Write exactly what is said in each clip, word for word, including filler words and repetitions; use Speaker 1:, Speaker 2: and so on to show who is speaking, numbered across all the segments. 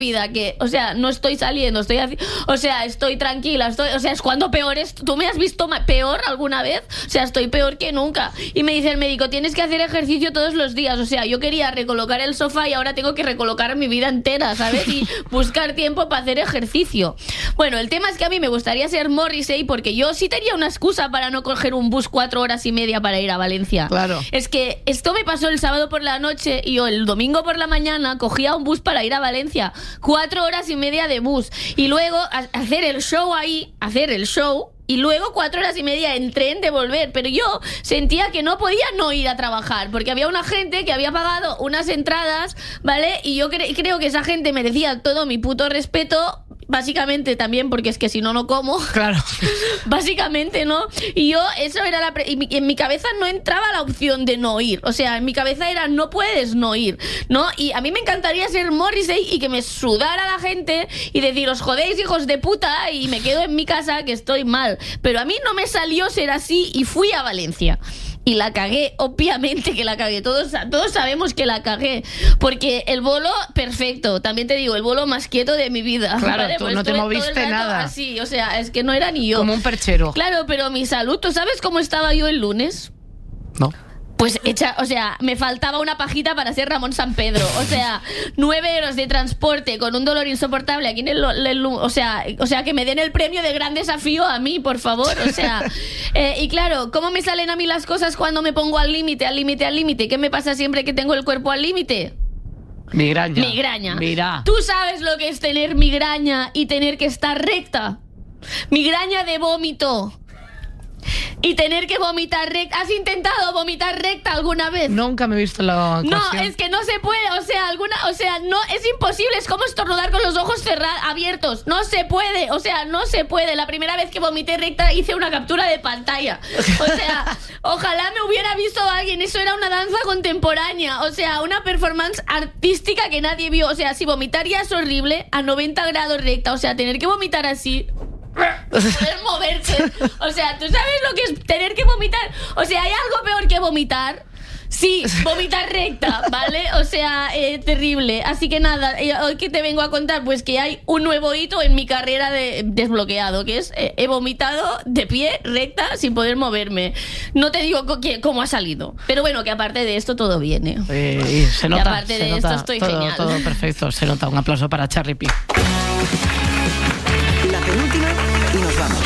Speaker 1: vida que, o sea, no estoy saliendo, estoy haci- o sea, estoy tranquila, estoy, o sea, es cuando peor es, ¿tú me has visto ma- peor alguna vez? O sea, estoy peor que nunca. Y me dice el médico, tienes que hacer ejercicio todos los días. O sea, yo quería recolocar el sofá y ahora tengo que recolocar mi vida entera, ¿sabes? Y buscar tiempo para hacer ejercicio. Bueno, el tema es que a mí me gustaría ser Morrissey porque yo sí tenía una excusa para no coger un bus cuatro horas y media para ir a Valencia.
Speaker 2: Claro.
Speaker 1: Es que esto me pasó el sábado por la noche y yo el domingo por la mañana cogía un bus para ir a Valencia. Cuatro horas y media de bus. Y luego a- hacer el show ahí, hacer el show. Y luego cuatro horas y media en tren de volver. Pero yo sentía que no podía no ir a trabajar. Porque había una gente que había pagado unas entradas, ¿vale? Y yo cre- creo que esa gente merecía todo mi puto respeto. Básicamente también porque es que si no, no como.
Speaker 2: Claro.
Speaker 1: Básicamente, ¿no? Y yo, eso era la... Pre- y mi- en mi cabeza no entraba la opción de no ir. O sea, en mi cabeza era, no puedes no ir, ¿no? Y a mí me encantaría ser Morrissey y que me sudara la gente y decir, os jodéis, hijos de puta, y me quedo en mi casa que estoy mal. Pero a mí no me salió ser así y fui a Valencia. Y la cagué, obviamente que la cagué. Todos, todos sabemos que la cagué. Porque el bolo, perfecto. También te digo, el bolo más quieto de mi vida.
Speaker 2: Claro,
Speaker 1: ¿vale?
Speaker 2: tú
Speaker 1: Pues
Speaker 2: no te
Speaker 1: estuve todo el
Speaker 2: moviste
Speaker 1: rato
Speaker 2: nada.
Speaker 1: así, o sea, es que no era ni yo.
Speaker 2: Como un perchero.
Speaker 1: Claro, pero mi salud, ¿tú sabes cómo estaba yo el lunes?
Speaker 2: No.
Speaker 1: Pues hecha, o sea, me faltaba una pajita para ser Ramón San Pedro. O sea, nueve euros de transporte con un dolor insoportable aquí en el, el- o sea, o sea, que me den el premio de gran desafío a mí, por favor. O sea, eh, y claro, ¿cómo me salen a mí las cosas cuando me pongo al límite, al límite, al límite? ¿Qué me pasa siempre que tengo el cuerpo al límite?
Speaker 2: Migraña.
Speaker 1: Migraña.
Speaker 2: Mira.
Speaker 1: ¿Tú sabes lo que es tener migraña y tener que estar recta? Migraña de vómito. Y tener que vomitar recta. ¿Has intentado vomitar recta alguna vez?
Speaker 2: Nunca me he visto la
Speaker 1: No,
Speaker 2: ocasión.
Speaker 1: es que no se puede, o sea, alguna, o sea, no, es imposible, es como estornudar con los ojos cerrados, abiertos, no se puede, o sea, no se puede. La primera vez que vomité recta hice una captura de pantalla, o sea, ojalá me hubiera visto alguien, eso era una danza contemporánea, o sea, una performance artística que nadie vio, o sea, si vomitar ya es horrible, a noventa grados recta, o sea, tener que vomitar así... poder moverse, o sea, ¿tú sabes lo que es tener que vomitar? O sea, ¿hay algo peor que vomitar? Sí, vomitar recta, ¿vale? O sea, eh, terrible. Así que nada, eh, hoy que te vengo a contar, pues que hay un nuevo hito en mi carrera de desbloqueado, que es, eh, he vomitado de pie, recta, sin poder moverme. No te digo co- que- cómo ha salido, pero bueno, que aparte de esto todo viene.
Speaker 2: Eh, se nota,
Speaker 1: Y aparte
Speaker 2: se
Speaker 1: de
Speaker 2: nota,
Speaker 1: esto estoy
Speaker 2: todo,
Speaker 1: genial.
Speaker 2: todo perfecto, se nota. Un aplauso para Charlie P.
Speaker 3: La penúltima y nos vamos.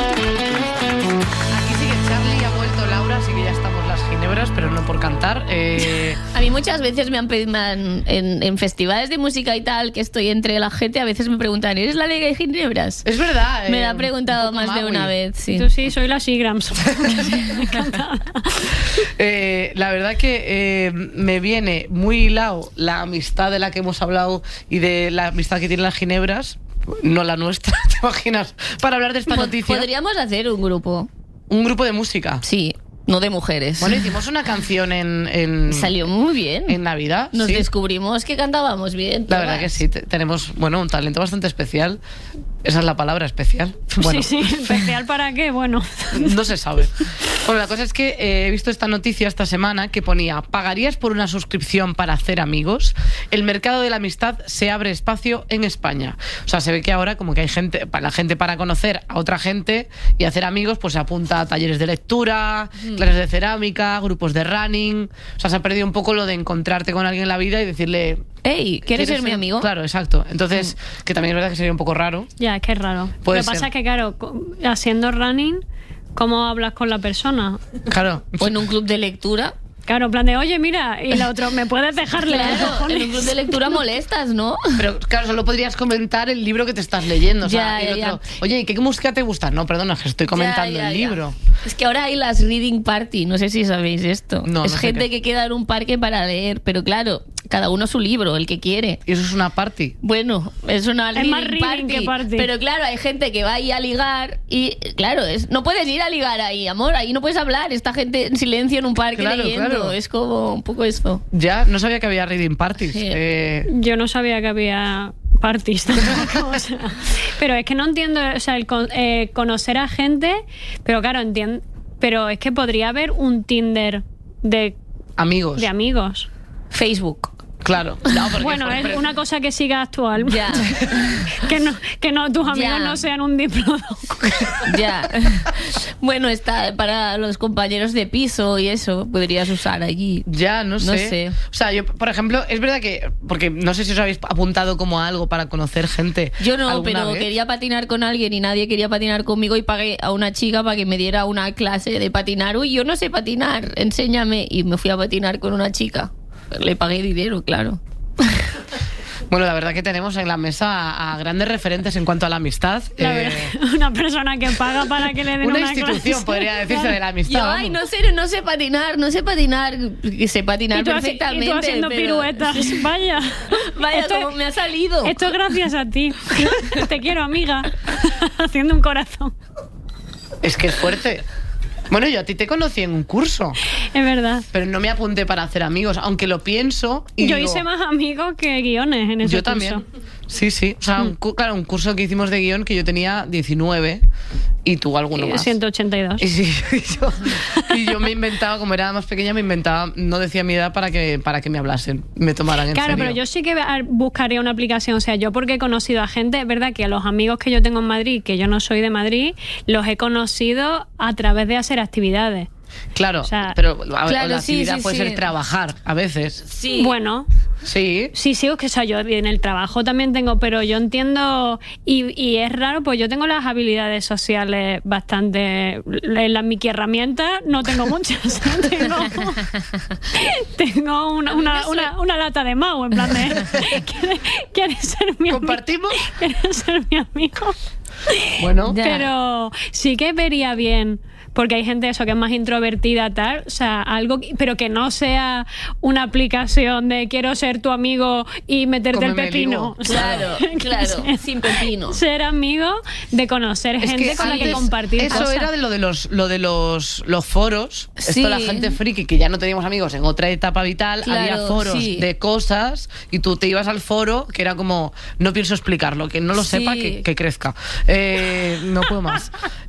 Speaker 2: Aquí sigue Charlie, ha vuelto Laura, así que ya estamos las ginebras, pero no por cantar. Eh,
Speaker 1: A mí muchas veces me han pedido me han- en, en festivales de música y tal, que estoy entre la gente, a veces me preguntan, ¿eres la de Ginebras?
Speaker 2: es verdad.
Speaker 1: Me
Speaker 2: eh,
Speaker 1: la ha preguntado
Speaker 2: un poco
Speaker 1: más de
Speaker 2: Maui.
Speaker 1: una vez, sí.
Speaker 4: Tú sí, soy la Seagrams. Encantada.
Speaker 2: Eh, la verdad que eh, me viene muy hilado la amistad de la que hemos hablado y de la amistad que tienen las ginebras, no la nuestra, ¿te imaginas? Para hablar de esta
Speaker 1: Po-
Speaker 2: noticia.
Speaker 1: Podríamos hacer un grupo,
Speaker 2: Un grupo de música.
Speaker 1: sí, no de mujeres.
Speaker 2: Bueno, hicimos una canción en, en,
Speaker 1: Salió muy bien.
Speaker 2: en Navidad.
Speaker 1: Nos
Speaker 2: sí.
Speaker 1: descubrimos que cantábamos bien.
Speaker 2: La verdad que sí, te- tenemos, bueno, un talento bastante especial. Esa es la palabra, especial. Bueno,
Speaker 4: Sí, sí, especial para qué, bueno.
Speaker 2: no se sabe. Bueno, la cosa es que eh, he visto esta noticia esta semana que ponía: ¿pagarías por una suscripción para hacer amigos? El mercado de la amistad se abre espacio en España. O sea, se ve que ahora como que hay gente, para la gente para conocer a otra gente y hacer amigos, pues se apunta a talleres de lectura,
Speaker 1: Mm.
Speaker 2: clases de cerámica, grupos de running. O sea, se ha perdido un poco lo de encontrarte con alguien en la vida y decirle...
Speaker 1: Ey, ¿quieres ser mi amigo?
Speaker 2: Claro, exacto. Entonces, que también es verdad que sería un poco raro.
Speaker 4: Ya, es que es raro.
Speaker 2: Puede
Speaker 4: Lo que pasa
Speaker 2: ser.
Speaker 4: es que, claro, co- haciendo running, ¿cómo hablas con la persona?
Speaker 2: Claro.
Speaker 1: O en un club de lectura.
Speaker 4: Claro, en plan de, oye, mira, y la otra, ¿me puedes dejar leer?
Speaker 1: Claro,
Speaker 4: cojones?
Speaker 1: en un club de lectura molestas, ¿no?
Speaker 2: Pero claro, solo podrías comentar el libro que te estás leyendo. O sea,
Speaker 1: Ya,
Speaker 2: el
Speaker 1: ya,
Speaker 2: otro, oye, ¿y qué música te gusta? No, perdona, que estoy comentando
Speaker 1: Ya, ya,
Speaker 2: el
Speaker 1: ya.
Speaker 2: libro.
Speaker 1: Es que ahora hay las reading party, no sé si sabéis esto.
Speaker 2: No,
Speaker 1: es
Speaker 2: no sé
Speaker 1: gente
Speaker 2: qué.
Speaker 1: que queda en un parque para leer, pero claro, cada uno su libro, el que quiere.
Speaker 2: Y eso es una party.
Speaker 1: Bueno, es una
Speaker 4: Es
Speaker 1: reading,
Speaker 4: más reading
Speaker 1: party,
Speaker 4: que party.
Speaker 1: pero claro, hay gente que va ahí a ligar y claro, es, no puedes ir a ligar ahí, amor, ahí no puedes hablar, esta gente en silencio en un parque
Speaker 2: Claro,
Speaker 1: leyendo,
Speaker 2: claro.
Speaker 1: es como un poco esto.
Speaker 2: Ya, no sabía que había reading parties.
Speaker 1: Sí.
Speaker 2: Eh,
Speaker 4: Yo no sabía que había parties tampoco, o sea. Pero es que no entiendo, o sea, el con- eh, conocer a gente, pero claro, entiendo, pero es que podría haber un Tinder de,
Speaker 2: amigos.
Speaker 4: de amigos.
Speaker 1: Facebook.
Speaker 2: Claro. No, porque
Speaker 4: Bueno,
Speaker 2: por-
Speaker 4: es
Speaker 2: pero-
Speaker 4: una cosa que siga actual.
Speaker 1: Ya,
Speaker 4: que no, que no tus amigos
Speaker 1: Ya.
Speaker 4: no sean un diplodocus.
Speaker 1: ya. Bueno, está para los compañeros de piso y eso, podrías usar allí.
Speaker 2: Ya, no sé.
Speaker 1: No sé.
Speaker 2: O sea, yo, por ejemplo, es verdad que, porque no sé si os habéis apuntado como a algo para conocer gente.
Speaker 1: Yo no,
Speaker 2: alguna
Speaker 1: pero
Speaker 2: vez.
Speaker 1: quería patinar con alguien y nadie quería patinar conmigo y pagué a una chica para que me diera una clase de patinar. Uy, yo no sé patinar, enséñame. Y me fui a patinar con una chica. Le pagué dinero, claro.
Speaker 2: Bueno, la verdad que tenemos en la mesa a, a grandes referentes en cuanto a la amistad.
Speaker 4: La
Speaker 2: Eh,
Speaker 4: verdad, una persona que paga para que le den
Speaker 2: una
Speaker 4: una,
Speaker 2: institución,
Speaker 4: clase.
Speaker 2: podría decirse,
Speaker 4: Claro.
Speaker 2: de la amistad.
Speaker 1: Yo, ay,
Speaker 2: vamos.
Speaker 1: no sé, no sé patinar, no sé patinar. Que sé patinar
Speaker 4: Y tú, haci-
Speaker 1: perfectamente.
Speaker 4: y tú haciendo
Speaker 1: pero-
Speaker 4: piruetas. Vaya.
Speaker 1: Vaya,
Speaker 4: Esto-
Speaker 1: como me ha salido.
Speaker 4: Esto es gracias a ti. Te quiero, amiga. Haciendo un corazón.
Speaker 2: Es que es fuerte. Bueno, yo a ti te conocí en un curso,
Speaker 4: Es verdad.
Speaker 2: pero no me apunté para hacer amigos, aunque lo pienso y
Speaker 4: Yo
Speaker 2: digo,
Speaker 4: hice más amigos que guiones en ese
Speaker 2: yo
Speaker 4: curso.
Speaker 2: también. Sí, sí. O sea, un, cu- claro, un curso que hicimos de guión que yo tenía diecinueve y tú alguno
Speaker 4: Eh,
Speaker 2: más.
Speaker 4: ciento ochenta y dos.
Speaker 2: Y, sí, y yo, y yo me inventaba, como era más pequeña, me inventaba, no decía mi edad para que, para que me hablasen, me tomaran en
Speaker 4: Claro,
Speaker 2: serio.
Speaker 4: pero yo sí que a- buscaría una aplicación. O sea, yo porque he conocido a gente, es verdad que a los amigos que yo tengo en Madrid, que yo no soy de Madrid, los he conocido a través de hacer actividades.
Speaker 2: Claro,
Speaker 4: o sea,
Speaker 2: pero a-
Speaker 1: claro,
Speaker 2: la
Speaker 1: sí,
Speaker 2: actividad
Speaker 1: sí,
Speaker 2: puede
Speaker 1: sí.
Speaker 2: ser trabajar, a veces.
Speaker 1: Sí.
Speaker 4: Bueno,
Speaker 2: Sí.
Speaker 4: sí, sí, es que o sea, yo en el trabajo también tengo, pero yo entiendo, y, y es raro, pues yo tengo las habilidades sociales bastante, en las Mickey herramientas no tengo muchas, tengo, tengo una, una, una, una lata de Mau, en plan de, ¿quieres, quieres ser mi amigo?
Speaker 2: ¿Compartimos?
Speaker 4: ¿Quieres ser mi amigo?
Speaker 2: Bueno,
Speaker 1: Ya.
Speaker 4: Pero sí que vería bien, porque hay gente eso que es más introvertida tal, o sea, algo que- pero que no sea una aplicación de quiero ser tu amigo y meterte el
Speaker 2: Cómeme el
Speaker 4: pepino.
Speaker 2: higo.
Speaker 4: O sea,
Speaker 1: Claro,
Speaker 4: que
Speaker 1: claro,
Speaker 4: sea-
Speaker 1: sin pepino.
Speaker 4: Ser amigo de conocer
Speaker 2: es
Speaker 4: gente
Speaker 2: que
Speaker 4: con la que
Speaker 2: antes
Speaker 4: compartir
Speaker 2: eso
Speaker 4: cosas.
Speaker 2: era de lo de los lo de los los foros.
Speaker 1: Sí.
Speaker 2: Esto la gente friki que ya no teníamos amigos en otra etapa vital,
Speaker 1: Claro,
Speaker 2: había foros
Speaker 1: sí.
Speaker 2: de cosas y tú te ibas al foro que era como no pienso explicarlo, que no lo
Speaker 1: Sí.
Speaker 2: sepa que, que crezca. Eh, no puedo más.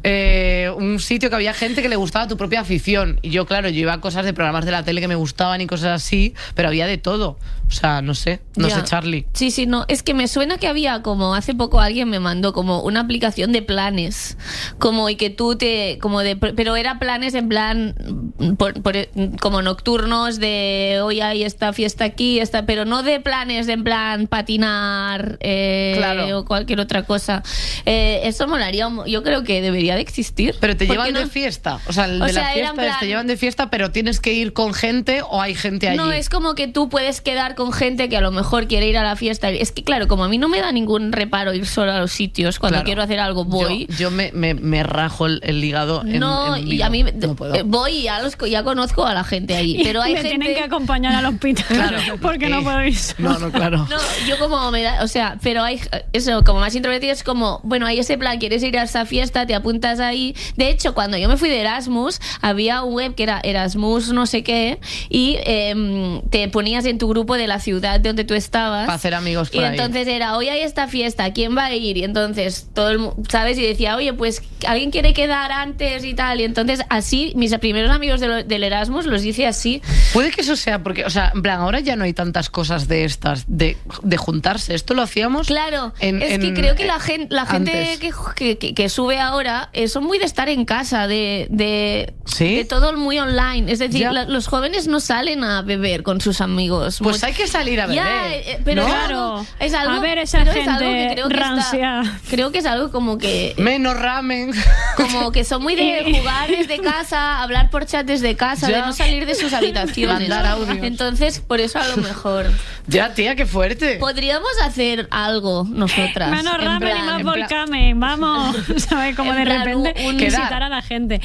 Speaker 2: Eh, un sitio que había gente que le gustaba tu propia afición y yo claro, yo iba a cosas de programas de la tele que me gustaban y cosas así, pero había de todo. O sea, no sé, no
Speaker 1: Ya.
Speaker 2: sé, Charlie.
Speaker 1: Sí, sí, no. Es que me suena que había como hace poco alguien me mandó como una aplicación de planes, como y que tú te, como de, pero era planes en plan, por- por- como nocturnos de hoy hay esta fiesta aquí, esta, pero no de planes de en plan patinar eh,
Speaker 2: Claro.
Speaker 1: o cualquier otra cosa. Eh, eso molaría, un- yo creo que debería de existir.
Speaker 2: Pero te
Speaker 1: ¿Por
Speaker 2: llevan
Speaker 1: qué no?
Speaker 2: de fiesta. O sea, el
Speaker 1: O
Speaker 2: de
Speaker 1: sea,
Speaker 2: la
Speaker 1: era en
Speaker 2: fiesta es, te
Speaker 1: plan-
Speaker 2: llevan de fiesta, pero tienes que ir con gente o hay gente allí.
Speaker 1: No, es como que tú puedes quedar con gente que a lo mejor quiere ir a la fiesta. Es que, claro, como a mí no me da ningún reparo ir solo a los sitios, cuando
Speaker 2: Claro.
Speaker 1: quiero hacer algo voy.
Speaker 2: Yo, yo me, me, me rajo el, el hígado en,
Speaker 1: no,
Speaker 2: en
Speaker 1: y
Speaker 2: vivo.
Speaker 1: a mí
Speaker 2: no puedo.
Speaker 1: eh, voy y ya, los, ya conozco a la gente ahí. Pero hay
Speaker 4: me
Speaker 1: gente.
Speaker 4: tienen que acompañar al hospital
Speaker 2: Claro,
Speaker 4: porque no
Speaker 2: eh,
Speaker 4: puedo ir sola.
Speaker 2: No, no, claro.
Speaker 1: No, yo como me da, o sea, pero hay eso, como más introvertido es como, bueno, hay ese plan, quieres ir a esa fiesta, te apuntas ahí. De hecho, cuando yo me fui de Erasmus, había un web que era Erasmus no sé qué, y em, te ponías en tu grupo de la ciudad de donde tú estabas.
Speaker 2: Para hacer amigos por
Speaker 1: Y
Speaker 2: ahí.
Speaker 1: entonces era, hoy hay esta fiesta, ¿quién va a ir? Y entonces todo el mundo, ¿sabes? Y decía, oye, pues alguien quiere quedar antes y tal. Y entonces así, mis primeros amigos de lo- del Erasmus los hice así.
Speaker 2: Puede que eso sea porque, o sea, en plan, ahora ya no hay tantas cosas de estas, de, de juntarse. Esto lo hacíamos.
Speaker 1: Claro,
Speaker 2: en-
Speaker 1: es que
Speaker 2: en-
Speaker 1: creo que la gente, la gente
Speaker 2: antes.
Speaker 1: que, que, que- que sube ahora eh, son muy de estar en casa, de, de,
Speaker 2: ¿Sí?
Speaker 1: de todo muy online. Es decir,
Speaker 2: Ya.
Speaker 1: la- los jóvenes no salen a beber con sus amigos.
Speaker 2: Pues
Speaker 1: Mu-
Speaker 2: hay que salir a beber.
Speaker 1: Ya, eh, pero
Speaker 2: ¿no?
Speaker 1: es
Speaker 4: Claro.
Speaker 1: algo- es algo,
Speaker 4: A ver esa
Speaker 1: pero es algo que
Speaker 4: gente
Speaker 1: creo que está-
Speaker 4: rancia.
Speaker 1: creo que es algo como que
Speaker 2: Menos ramen.
Speaker 1: como que son muy de jugar desde casa, hablar por chat desde casa,
Speaker 2: Ya.
Speaker 1: de no salir de sus habitaciones.
Speaker 2: Mandar audios.
Speaker 1: Entonces, por eso a lo mejor
Speaker 2: Ya, tía, qué fuerte.
Speaker 1: podríamos hacer algo nosotras.
Speaker 4: Menos
Speaker 1: en
Speaker 4: ramen y
Speaker 1: plan-
Speaker 4: más
Speaker 2: en plan-
Speaker 4: volcamen, vamos. ¿Sabes? Como
Speaker 1: En
Speaker 4: de
Speaker 1: plan,
Speaker 4: repente
Speaker 1: un- un-
Speaker 4: visitar
Speaker 2: Quedar.
Speaker 4: a la gente.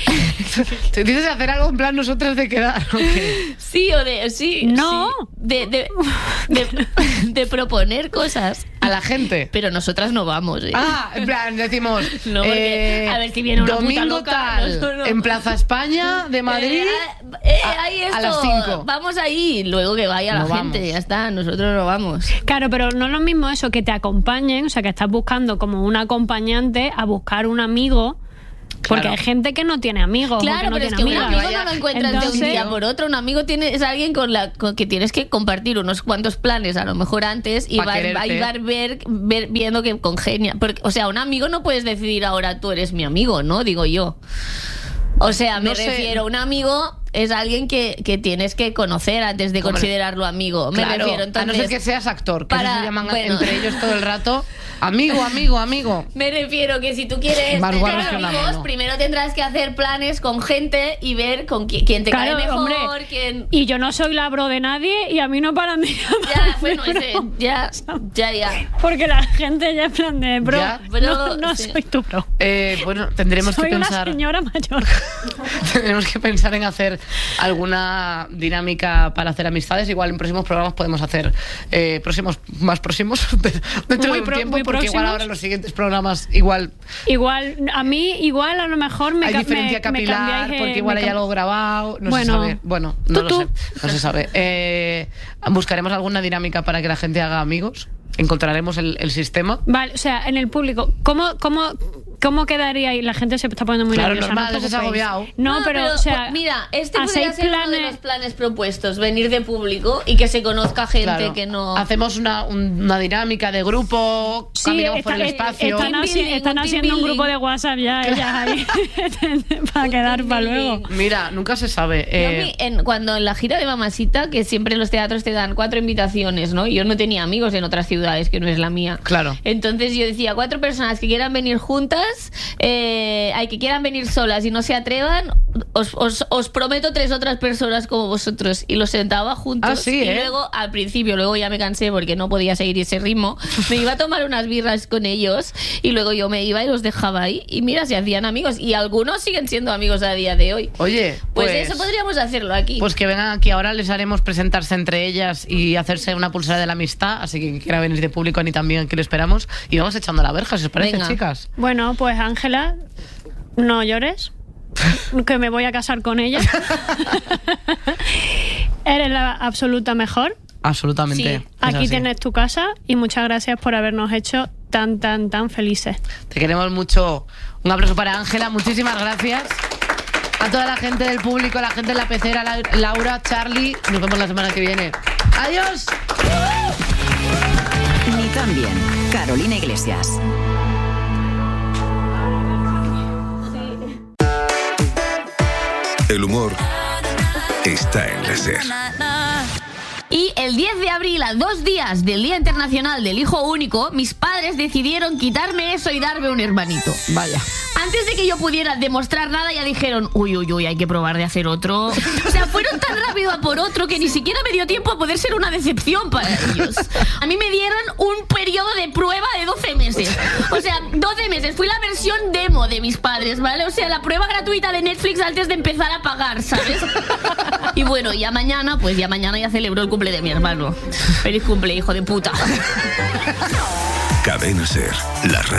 Speaker 2: ¿Te dices hacer algo en plan nosotras de quedar? ¿o qué?
Speaker 1: Sí, o de. Sí.
Speaker 4: No.
Speaker 1: sí. De, de, de, de proponer cosas.
Speaker 2: A la gente.
Speaker 1: Pero nosotras no vamos, ¿eh?
Speaker 2: Ah, en plan, decimos.
Speaker 1: No, porque,
Speaker 2: eh,
Speaker 1: a ver si viene una puta
Speaker 2: domingo
Speaker 1: loca.
Speaker 2: tal,
Speaker 1: No, no, no.
Speaker 2: en Plaza España de Madrid.
Speaker 1: Eh, eh,
Speaker 2: a-
Speaker 1: ahí
Speaker 2: a
Speaker 1: esto,
Speaker 2: las cinco.
Speaker 1: Vamos ahí, luego que vaya la
Speaker 2: No
Speaker 1: gente,
Speaker 2: vamos.
Speaker 1: ya está, nosotros no vamos.
Speaker 4: Claro, pero no es lo mismo eso que te acompañen, o sea, que estás buscando como un acompañante a buscar un amigo. Porque
Speaker 2: Claro.
Speaker 4: hay gente que no tiene amigos.
Speaker 1: Claro,
Speaker 4: o que no
Speaker 1: pero es
Speaker 4: tiene
Speaker 1: que un
Speaker 4: amigas.
Speaker 1: amigo no lo encuentras de un
Speaker 4: Entonces-
Speaker 1: día por otro. Un amigo tiene, es alguien con la con que tienes que compartir unos cuantos planes, a lo mejor antes, y
Speaker 2: Pa'
Speaker 1: vas
Speaker 2: quererte.
Speaker 1: a ir ver, ver, viendo que congenia. Porque, o sea, un amigo no puedes decidir ahora tú eres mi amigo, ¿no? Digo yo. O sea, me
Speaker 2: No sé.
Speaker 1: refiero, un amigo es alguien que, que tienes que conocer antes de
Speaker 2: Hombre,
Speaker 1: considerarlo amigo. Me
Speaker 2: Claro,
Speaker 1: refiero,
Speaker 2: a no
Speaker 1: entonces...
Speaker 2: ser que seas actor, que
Speaker 1: para-
Speaker 2: eso se llaman
Speaker 1: bueno.
Speaker 2: entre ellos todo el rato. Amigo, amigo, amigo.
Speaker 1: Me refiero que si tú quieres
Speaker 2: Más
Speaker 1: tener
Speaker 2: guarros que un
Speaker 1: amigos,
Speaker 2: amigo.
Speaker 1: primero tendrás que hacer planes con gente y ver con qui- quién te
Speaker 4: Claro,
Speaker 1: cae mejor,
Speaker 4: hombre.
Speaker 1: quién...
Speaker 4: Y yo no soy labro de nadie y a mí no paran de
Speaker 1: Ya,
Speaker 4: llamar,
Speaker 1: bueno,
Speaker 4: bro.
Speaker 1: ese, ya, ya, ya.
Speaker 4: Porque la gente ya es plan de, bro,
Speaker 2: Ya,
Speaker 1: bro,
Speaker 4: no, no
Speaker 1: sí.
Speaker 4: soy tu bro.
Speaker 2: Eh, bueno, tendremos
Speaker 4: Soy
Speaker 2: que
Speaker 4: una
Speaker 2: pensar.
Speaker 4: señora mayor.
Speaker 2: Tenemos que pensar en hacer alguna dinámica para hacer amistades. Igual en próximos programas podemos hacer eh, próximos, más próximos dentro
Speaker 4: Muy
Speaker 2: de un
Speaker 4: pro-
Speaker 2: tiempo,
Speaker 4: muy
Speaker 2: porque igual
Speaker 4: próximos.
Speaker 2: ahora en los siguientes programas igual
Speaker 4: Igual, a mí, igual a lo mejor me
Speaker 2: hay
Speaker 4: ca-
Speaker 2: diferencia
Speaker 4: me- me
Speaker 2: capilar,
Speaker 4: cambiáis, eh,
Speaker 2: porque igual
Speaker 4: me
Speaker 2: hay
Speaker 4: cam-
Speaker 2: algo grabado, no
Speaker 4: Bueno,
Speaker 2: se sabe. Bueno, no
Speaker 4: tú,
Speaker 2: lo
Speaker 4: tú.
Speaker 2: sé, no se sabe. Eh, buscaremos alguna dinámica para que la gente haga amigos. Encontraremos el, el sistema.
Speaker 4: Vale, o sea, en el público, ¿cómo, cómo, cómo quedaría ahí? La gente se está poniendo muy
Speaker 2: Claro,
Speaker 4: nerviosa.
Speaker 2: normal,
Speaker 4: no
Speaker 2: estás
Speaker 4: os preocupéis.
Speaker 2: agobiado.
Speaker 4: No, pero, o sea,
Speaker 1: pues, mira, este podría
Speaker 4: hacéis
Speaker 1: ser uno de
Speaker 4: planes-
Speaker 1: los planes propuestos, venir de público y que se conozca gente
Speaker 2: Claro.
Speaker 1: que no...
Speaker 2: Hacemos una, un- una dinámica de grupo,
Speaker 4: Sí,
Speaker 2: caminamos por
Speaker 4: está-
Speaker 2: el
Speaker 4: eh,
Speaker 2: espacio.
Speaker 4: están,
Speaker 1: Team
Speaker 4: haci-
Speaker 1: building,
Speaker 4: están
Speaker 1: un team
Speaker 4: haciendo un
Speaker 1: building.
Speaker 4: grupo de WhatsApp ya, ellas ahí, para
Speaker 1: Un
Speaker 4: quedar
Speaker 1: team
Speaker 4: para
Speaker 1: building.
Speaker 4: luego.
Speaker 2: Mira, nunca se sabe.
Speaker 1: Yo a
Speaker 2: Eh,
Speaker 1: mí, en- cuando en la gira de Mamacita, que siempre en los teatros te dan cuatro invitaciones, ¿no? Yo no tenía amigos en otras ciudades, que no es la mía.
Speaker 2: Claro.
Speaker 1: Entonces yo decía, cuatro personas que quieran venir juntas, eh, hay que quieran venir solas y no se atrevan, os, os, os prometo tres otras personas como vosotros. Y los sentaba juntos.
Speaker 2: Ah, sí,
Speaker 1: y
Speaker 2: ¿eh?
Speaker 1: luego, al principio, luego ya me cansé porque no podía seguir ese ritmo, me iba a tomar unas birras con ellos y luego yo me iba y los dejaba ahí. Y mira, se hacían amigos. Y algunos siguen siendo amigos a día de hoy.
Speaker 2: Oye,
Speaker 1: Pues,
Speaker 2: pues,
Speaker 1: eso podríamos hacerlo aquí.
Speaker 2: pues que vengan aquí ahora, les haremos presentarse entre ellas y hacerse una pulsera de la amistad. Así que quien quiera venir de público, ni también aquí lo esperamos. Y vamos echando la verja, si os parece,
Speaker 1: Venga.
Speaker 2: chicas.
Speaker 4: Bueno, pues Ángela, no llores, que me voy a casar con ella. Eres la absoluta mejor.
Speaker 2: Absolutamente.
Speaker 1: Sí.
Speaker 2: es
Speaker 4: Aquí
Speaker 2: así.
Speaker 4: tienes tu casa y muchas gracias por habernos hecho tan, tan, tan felices.
Speaker 2: Te queremos mucho. Un aplauso para Ángela, muchísimas gracias. A toda la gente del público, la gente de la pecera, La- Laura, Charlie. Nos vemos la semana que viene. ¡Adiós!
Speaker 3: Ni tan bien. Carolina Iglesias.
Speaker 5: El humor está en la SER.
Speaker 1: Y el diez de abril, a dos días del Día Internacional del Hijo Único, mis padres decidieron quitarme eso y darme un hermanito.
Speaker 2: Vaya.
Speaker 1: Antes de que yo pudiera demostrar nada, ya dijeron, uy, uy, uy, hay que probar de hacer otro. O sea, fueron tan rápido a por otro que ni siquiera me dio tiempo a poder ser una decepción para ellos. A mí me dieron un periodo de prueba de doce meses. O sea, doce meses. Fui la versión demo de mis padres, ¿vale? O sea, la prueba gratuita de Netflix antes de empezar a pagar, ¿sabes? Y bueno, ya mañana, pues ya mañana ya celebro el cumple de mi hermano. Feliz cumple, hijo de puta.
Speaker 5: Cadena SER, la radio.